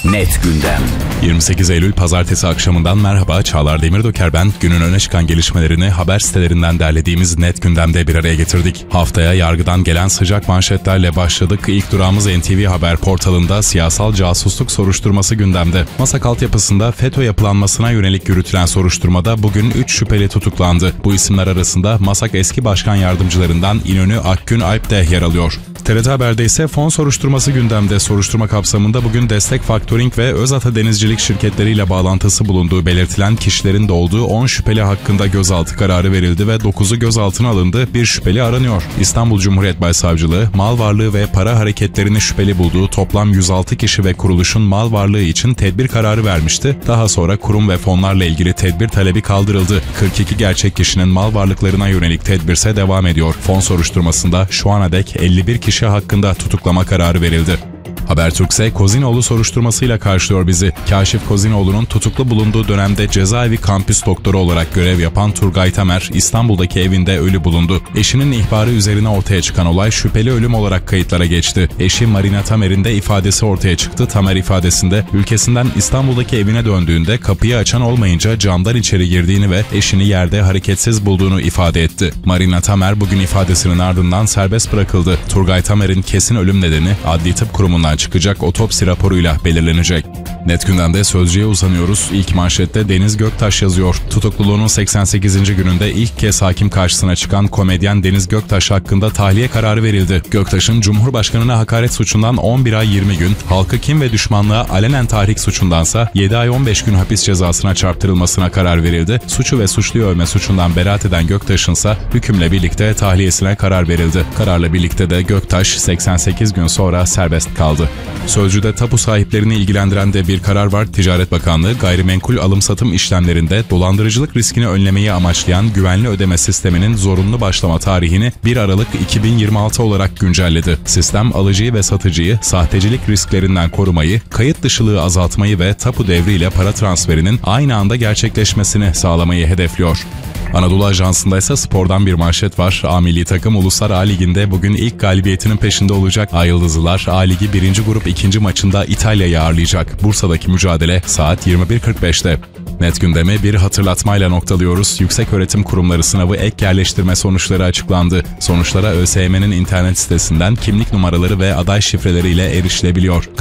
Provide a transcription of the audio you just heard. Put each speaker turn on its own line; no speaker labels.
Net Gündem.
28 Eylül Pazartesi akşamından merhaba, Çağlar Demirdöker ben. Günün öne çıkan gelişmelerini haber sitelerinden derlediğimiz Net Gündem'de bir araya getirdik. Haftaya yargıdan gelen sıcak manşetlerle başladık. İlk durağımız NTV Haber portalında siyasal casusluk soruşturması gündemde. MASAK altyapısında FETÖ yapılanmasına yönelik yürütülen soruşturmada bugün 3 şüpheli tutuklandı. Bu isimler arasında MASAK eski başkan yardımcılarından İnönü Akgün Alp de yer alıyor. TRT Haber'de ise fon soruşturması gündemde. Soruşturma kapsamında bugün Destek Faktöring ve Özata Denizcilik şirketleriyle bağlantısı bulunduğu belirtilen kişilerin de olduğu 10 şüpheli hakkında gözaltı kararı verildi ve 9'u gözaltına alındı. Bir şüpheli aranıyor. İstanbul Cumhuriyet Başsavcılığı, mal varlığı ve para hareketlerini şüpheli bulduğu toplam 106 kişi ve kuruluşun mal varlığı için tedbir kararı vermişti. Daha sonra kurum ve fonlarla ilgili tedbir talebi kaldırıldı. 42 gerçek kişinin mal varlıklarına yönelik tedbirse devam ediyor. Fon soruşturmasında şu ana dek 51 kişi hakkında tutuklama kararı verildi. Habertürk ise Kozinoğlu soruşturmasıyla karşılıyor bizi. Kaşif Kozinoğlu'nun tutuklu bulunduğu dönemde cezaevi kampüs doktoru olarak görev yapan Turgay Tamer, İstanbul'daki evinde ölü bulundu. Eşinin ihbarı üzerine ortaya çıkan olay şüpheli ölüm olarak kayıtlara geçti. Eşi Marina Tamer'in de ifadesi ortaya çıktı. Tamer ifadesinde ülkesinden İstanbul'daki evine döndüğünde kapıyı açan olmayınca camdan içeri girdiğini ve eşini yerde hareketsiz bulduğunu ifade etti. Marina Tamer bugün ifadesinin ardından serbest bırakıldı. Turgay Tamer'in kesin ölüm nedeni Adli Tıp Kurumu'ndan çıkacak otopsi raporuyla belirlenecek. Net Gündem'de Sözcü'ye uzanıyoruz. İlk manşette Deniz Göktaş yazıyor. Tutukluluğunun 88. gününde ilk kez hakim karşısına çıkan komedyen Deniz Göktaş hakkında tahliye kararı verildi. Göktaş'ın Cumhurbaşkanı'na hakaret suçundan 11 ay 20 gün, halkı kin ve düşmanlığa alenen tahrik suçundansa 7 ay 15 gün hapis cezasına çarptırılmasına karar verildi. Suçu ve suçluyu övme suçundan beraat eden Göktaş'ınsa hükümle birlikte tahliyesine karar verildi. Kararla birlikte de Göktaş 88 gün sonra serbest kaldı. Sözcü'de tapu sahiplerini ilgilendiren de bir karar var. Ticaret Bakanlığı gayrimenkul alım-satım işlemlerinde dolandırıcılık riskini önlemeyi amaçlayan güvenli ödeme sisteminin zorunlu başlama tarihini 1 Aralık 2026 olarak güncelledi. Sistem alıcıyı ve satıcıyı sahtecilik risklerinden korumayı, kayıt dışılığı azaltmayı ve tapu devriyle para transferinin aynı anda gerçekleşmesini sağlamayı hedefliyor. Anadolu Ajansı'nda ise spordan bir manşet var. A milli takım Uluslar A Ligi'nde bugün ilk galibiyetinin peşinde olacak. Ay Yıldızlılar A Ligi 1. grup 2. maçında İtalya'yı ağırlayacak. Bursa'daki mücadele saat 21.45'te. Net Gündem'i bir hatırlatmayla noktalıyoruz. Yükseköğretim Kurumları sınavı ek yerleştirme sonuçları açıklandı. Sonuçlara ÖSYM'nin internet sitesinden kimlik numaraları ve aday şifreleriyle erişilebiliyor.